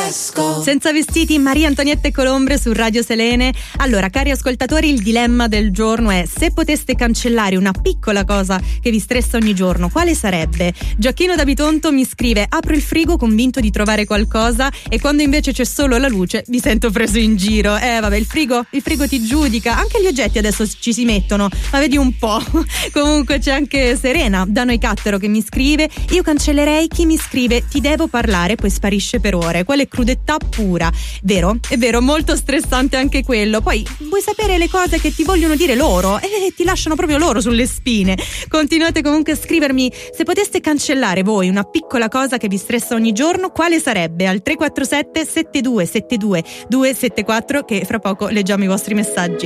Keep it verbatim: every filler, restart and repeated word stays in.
Senza vestiti, Maria Antonietta Colombre su Radio Selene. Allora, cari ascoltatori, il dilemma del giorno è: se poteste cancellare una piccola cosa che vi stressa ogni giorno, quale sarebbe? Gioacchino da Bitonto mi scrive: apro il frigo convinto di trovare qualcosa e quando invece c'è solo la luce mi sento preso in giro. Eh vabbè, il frigo, il frigo ti giudica, anche gli oggetti adesso ci si mettono, ma vedi un po'. Comunque c'è anche Serena da Noicattero che mi scrive: io cancellerei chi mi scrive ti devo parlare poi sparisce per ore. Quale crudetà pura. Vero? È vero, molto stressante anche quello. Poi vuoi sapere le cose che ti vogliono dire loro e ti lasciano proprio loro sulle spine. Continuate comunque a scrivermi: se poteste cancellare voi una piccola cosa che vi stressa ogni giorno, quale sarebbe? Al tre quattro sette sette due sette due due sette quattro, che fra poco leggiamo i vostri messaggi.